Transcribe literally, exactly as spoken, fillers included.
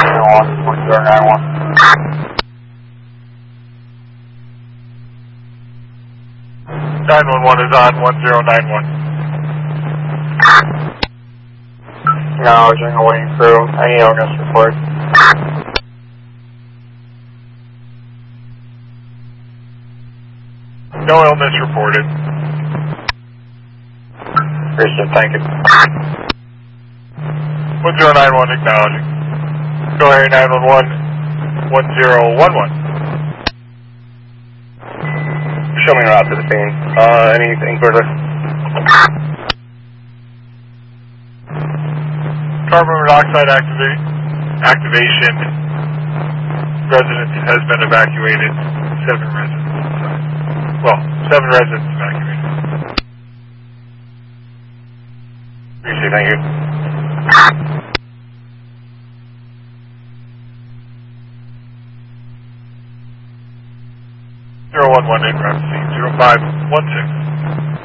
one zero nine one. nine one one is on one zero nine one. Acknowledging awaiting crew. Any illness report? No illness reported. Appreciate it, thank you. one zero nine one acknowledging. Go ahead, nine one one, one zero one one. Show me route to the scene. Uh, anything further? Carbon monoxide activate, activation. Residence has been evacuated. Seven residents inside. Well, seven residents evacuated. Appreciate it, thank you. zero one one in route scene, zero five one six.